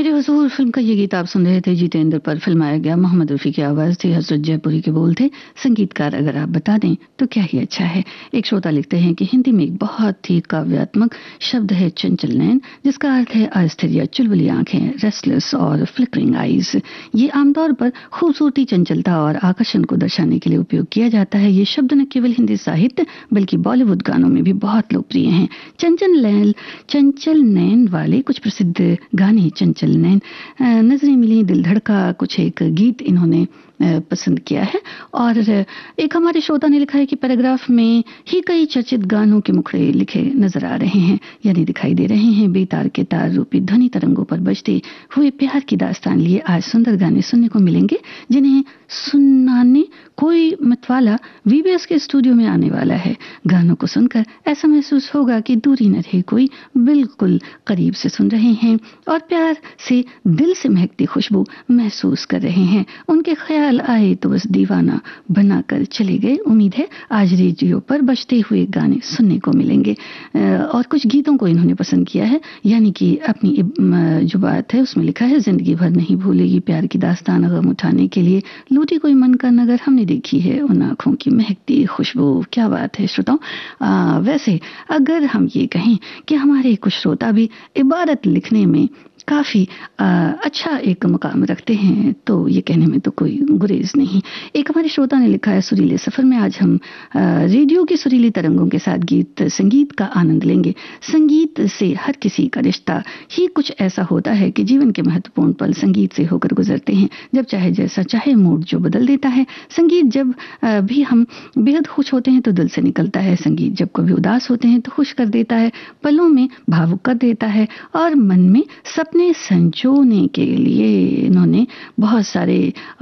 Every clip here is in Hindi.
मेरे हुजूर फिल्म का ये गीत आप सुन रहे थे। जितेंद्र पर फिल्माया गया, मोहम्मद रफ़ी की आवाज़ थी, हज़रत जयपुरी के बोल थे। संगीतकार अगर आप बता दें तो क्या ही अच्छा है। एक श्रोता लिखते हैं कि हिंदी में एक बहुत ही काव्यात्मक शब्द है चंचल नैन, जिसका अर्थ है अस्थिर या चुलबुली आंखें, रेस्टलेस और फ्लिकरिंग आईज। ये आमतौर पर खूबसूरती, चंचलता और आकर्षण को दर्शाने के लिए उपयोग किया जाता है। ये शब्द न केवल हिंदी साहित्य बल्कि बॉलीवुड गानों में भी बहुत लोकप्रिय हैं। चंचल नैन वाले कुछ प्रसिद्ध गाने, चंचल नैन, नजरें मिली, दिल धड़का, कुछ एक गीत इन्होंने पसंद किया है। और एक हमारे श्रोता ने लिखा है कि पैराग्राफ में ही कई चर्चित गानों के मुखड़े लिखे नजर आ रहे हैं, यानी दिखाई दे रहे हैं। बेतार के तार रूपी ध्वनि तरंगों पर बजते हुए प्यार की दास्तान लिए आज सुंदर गाने सुनने को मिलेंगे, जिन्हें सुनाने कोई मतवाला वीबीएस के स्टूडियो में आने वाला है। गानों को सुनकर ऐसा महसूस होगा कि दूरी न रहे, कोई बिल्कुल करीब से सुन रहे हैं और प्यार से दिल से महकती खुशबू महसूस कर रहे हैं। उनके ख्याल आए तो बस दीवाना बनाकर चले गए। उम्मीद है आज रेडियो पर बजते हुए गाने सुनने को मिलेंगे। और कुछ गीतों को इन्होंने पसंद किया है, यानी कि अपनी जो बात है उसमें लिखा है, जिंदगी भर नहीं भूलेगी प्यार की दास्तान, गम उठाने के लिए लूटी कोई मन का नगर, हमने देखी है उन आंखों की महकती खुशबू। क्या बात है श्रोताओं। वैसे अगर हम ये कहें कि हमारे कुछ श्रोता भी इबारत लिखने में काफ़ी अच्छा एक मुकाम रखते हैं, तो ये कहने में तो कोई गुरेज नहीं। एक हमारे श्रोता ने लिखा है, सुरीले सफ़र में आज हम रेडियो की सुरीली तरंगों के साथ संगीत का आनंद लेंगे। संगीत से हर किसी का रिश्ता ही कुछ ऐसा होता है कि जीवन के महत्वपूर्ण पल संगीत से होकर गुजरते हैं। जब चाहे जैसा चाहे मूड जो बदल देता है। संगीत जब भी हम बेहद खुश होते हैं तो दिल से निकलता है। संगीत जब कभी उदास होते हैं तो खुश कर देता है, पलों में भावुक कर देता है और मन में सपने संजोने के लिए इन्होंने बहुत सारे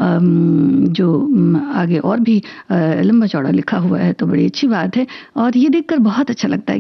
जो आगे और भी लंबा चौड़ा लिखा हुआ है, तो बड़ी अच्छी बात है और ये देखकर बहुत अच्छा लगता है